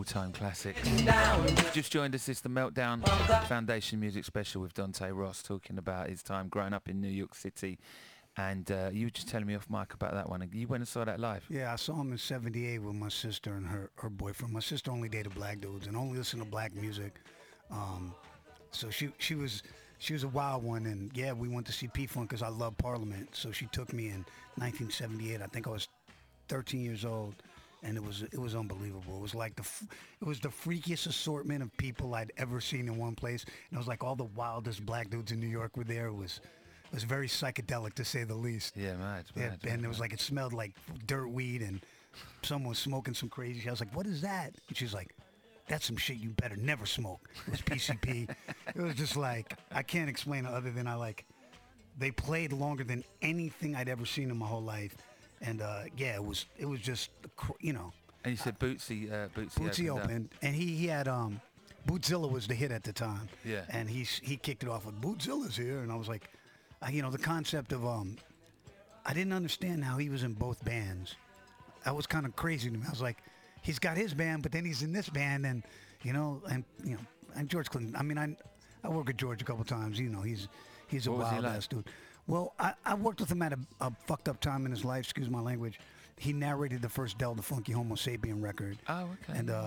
all-time classic. Just joined us, it's the Meltdown Foundation Music Special with Dante Ross, talking about his time growing up in New York City. And you were just telling me off mic about that one. You went and saw that live. Yeah, I saw him in '78 with my sister and her boyfriend. My sister only dated black dudes and only listened to black music. So she was a wild one. And yeah, we went to see P-Funk because I love Parliament. So she took me in 1978. I think I was 13 years old. And it was unbelievable. It was like it was the freakiest assortment of people I'd ever seen in one place. And it was like all the wildest black dudes in New York were there. It was very psychedelic, to say the least. Yeah, mad. And it was like, it smelled like dirt weed, and someone was smoking some crazy shit. I was like, what is that? And she was like, that's some shit you better never smoke. It was PCP. It was just like, I can't explain it other than they played longer than anything I'd ever seen in my whole life. And yeah, it was just, you know. And you said Bootsy opened, and he had Bootzilla was the hit at the time. Yeah. And he kicked it off with Bootzilla's here, and I was like, you know, the concept of I didn't understand how he was in both bands. That was kind of crazy to me. I was like, he's got his band, but then he's in this band, and and George Clinton. I mean, I worked with George a couple times. You know, he's a wild ass dude. Well, I worked with him at a fucked up time in his life, excuse my language. He narrated the first Del the Funky Homo Sapien record. Oh, okay. And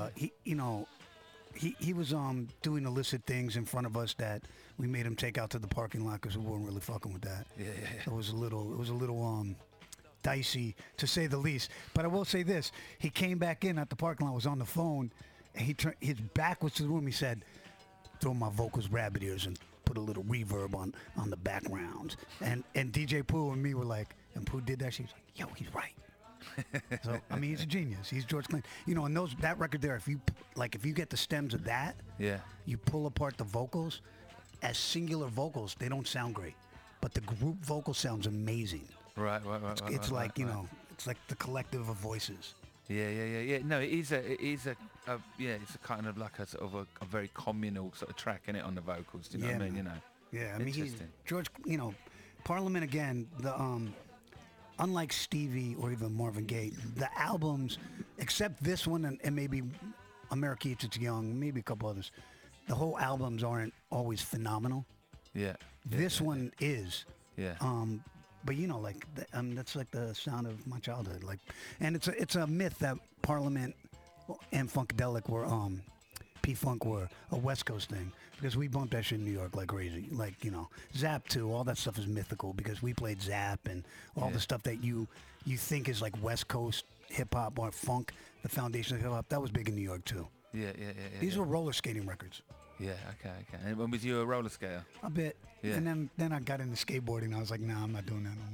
he was doing illicit things in front of us that we made him take out to the parking lot because we weren't really fucking with that. Yeah. It was a little dicey, to say the least. But I will say this: he came back in at the parking lot, was on the phone, and his back was to the room. He said, "Throw my vocals rabbit ears and put a little reverb on the background." And DJ Pooh and me were like, and Pooh did that. She was like, "Yo, he's right." So I mean, he's a genius. He's George Clinton. You know, and that record there, if you get the stems of that, yeah, you pull apart the vocals as singular vocals, they don't sound great, but the group vocal sounds amazing. Right. It's like it's like the collective of voices. Yeah. No, it's a kind of like a sort of a very communal sort of track in it on the vocals. Do you know what I mean? Man. Yeah, I mean, George. You know, Parliament again. The unlike Stevie or even Marvin Gaye, the albums, except this one and maybe America Eats Its Young, maybe a couple others, the whole albums aren't always phenomenal. Yeah. This one is. Yeah. But you know, like that's like the sound of my childhood. Like, and it's a myth that Parliament and Funkadelic were P-Funk were a West Coast thing, because we bumped that shit in New York like crazy. Like, you know, Zap too, all that stuff is mythical because we played Zap and all the stuff that you think is like West Coast hip hop or funk, the foundation of hip hop, that was big in New York too. Yeah. These were roller skating records. Yeah, okay. And when was you a roller skater? A bit. Yeah. And then I got into skateboarding. I was like, nah, I'm not doing that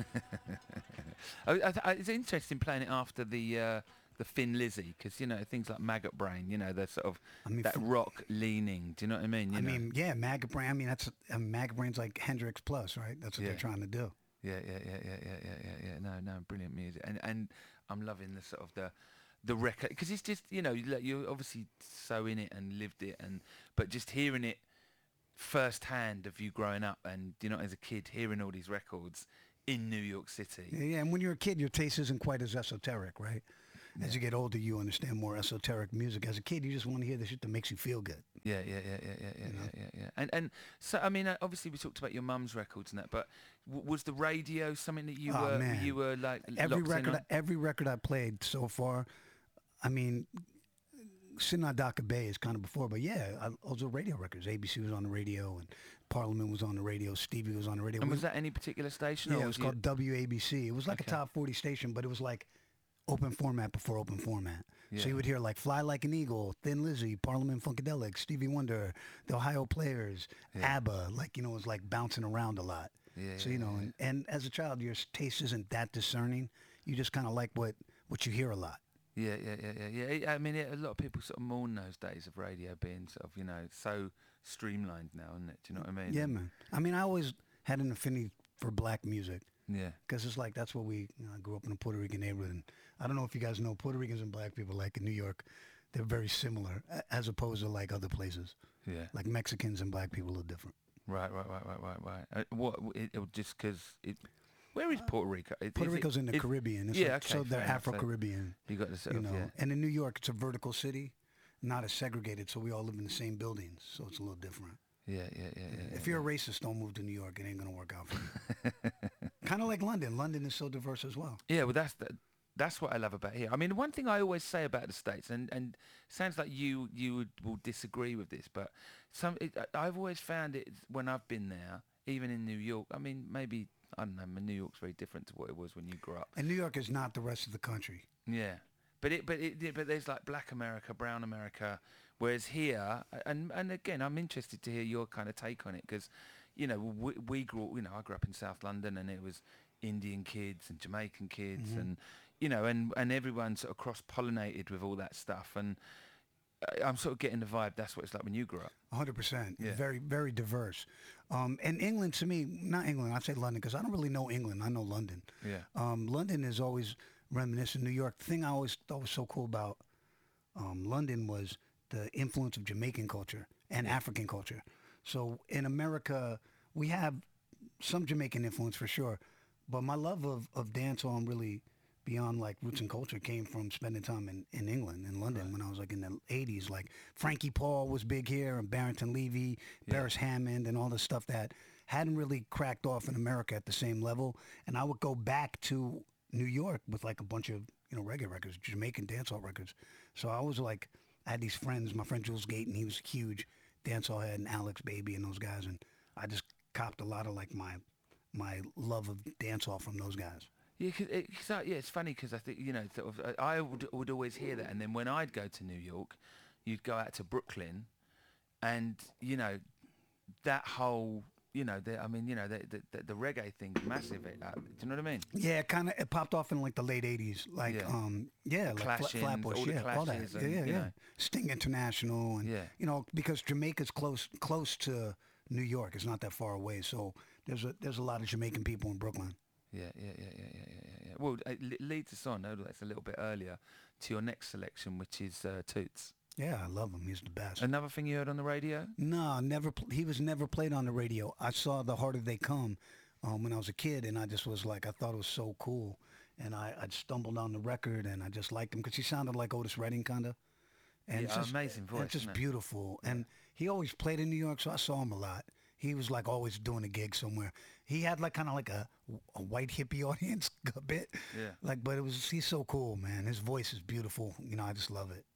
no more. It's interesting playing it after the Thin Lizzy, because, you know, things like Maggot Brain, you know, they're sort of that rock leaning. Do you know what I mean? Yeah, Maggot Brain. I mean, Maggot Brain's like Hendrix Plus, right? That's what they're trying to do. Yeah. No, brilliant music. And I'm loving the sort of the record, because it's just, you know, you're obviously so in it and lived it, but just hearing it firsthand of you growing up and, you know, as a kid, hearing all these records in New York City. Yeah, and when you're a kid, your taste isn't quite as esoteric, right? As you get older, you understand more esoteric music. As a kid, you just want to hear the shit that makes you feel good. Yeah. And so, I mean, obviously we talked about your mum's records and that, but was the radio something that you were like every record I played so far? I mean, Sinadaka Bay is kind of before, but yeah, also radio records. ABC was on the radio, and Parliament was on the radio. Stevie was on the radio. And was that any particular station? Yeah, it was called WABC. It was like a top 40 station, but it was like open format before open format. Yeah. So you would hear like Fly Like an Eagle, Thin Lizzy, Parliament Funkadelic, Stevie Wonder, the Ohio Players, ABBA. Like, you know, it was like bouncing around a lot. Yeah, so, you know, and as a child, your taste isn't that discerning. You just kind of like what you hear a lot. Yeah. I mean, a lot of people sort of mourn those days of radio being sort of, you know, so streamlined now, isn't it? Do you know what I mean? Yeah, man. I mean, I always had an affinity for black music. Yeah. Because it's like, that's what I grew up in a Puerto Rican neighborhood. And I don't know if you guys know, Puerto Ricans and black people, like in New York, they're very similar as opposed to like other places. Yeah. Like Mexicans and black people are different. Right. Just because it... Where is Puerto Rico? Puerto Rico's in the Caribbean. So they're Afro-Caribbean. You got the sort of, And in New York, it's a vertical city. not as segregated, so we all live in the same buildings, so it's a little different. Yeah, If you're a racist, don't move to New York. It ain't gonna work out for you. Kind of like London. London is so diverse as well. Yeah, well, that's what I love about here. I mean, one thing I always say about the States, and sounds like will disagree with this, but I've always found it when I've been there, even in New York. I mean, maybe I don't know. New York's very different to what it was when you grew up. And New York is not the rest of the country. Yeah, but there's like Black America, Brown America, whereas here, and again, I'm interested to hear your kind of take on it because, you know, we grew, you know, I grew up in South London and it was Indian kids and Jamaican kids and, you know, and everyone sort of cross-pollinated with all that stuff. And I'm sort of getting the vibe that's what it's like when you grew up. 100%. Yeah. Very, very diverse. And England, to me, not England, I say London because I don't really know England. I know London. Yeah. London is always reminiscent of New York. The thing I always thought was so cool about London was the influence of Jamaican culture and African culture. So in America, we have some Jamaican influence for sure, but my love of dancehall and really beyond like roots and culture came from spending time in England, in London, when I was like in the 80s. Like Frankie Paul was big here and Barrington Levy, Beres Hammond, and all the stuff that hadn't really cracked off in America at the same level. And I would go back to New York with like a bunch of, you know, reggae records, Jamaican dancehall records. So I was like, I had these friends, my friend Jules Gayton, he was huge dancehall head, and Alex Baby and those guys. And I just copped a lot of like my love of dancehall from those guys. Yeah, it's funny because I think, you know, sort of, I would always hear that, and then when I'd go to New York, you'd go out to Brooklyn, and you know, that whole, you know, the reggae thing's massive. Do you know what I mean? Yeah, it popped off in like the late 80s, like like Flatbush, all the all that. Clashes and, Yeah. Sting International, and you know, because Jamaica's close to New York, it's not that far away, so there's a lot of Jamaican people in Brooklyn. Yeah. Well, it leads us on, that's a little bit earlier, to your next selection, which is Toots. Yeah, I love him. He's the best. Another thing you heard on the radio? No, never. He was never played on the radio. I saw The Harder They Come when I was a kid, and I just was like, I thought it was so cool. And I'd stumbled on the record, and I just liked him because he sounded like Otis Redding, kind of. And yeah, amazing voice. It's just beautiful. Yeah. And he always played in New York, so I saw him a lot. He was like always doing a gig somewhere. He had like kind of like a white hippie audience a bit. Yeah. Like, but he's so cool, man. His voice is beautiful. You know, I just love it.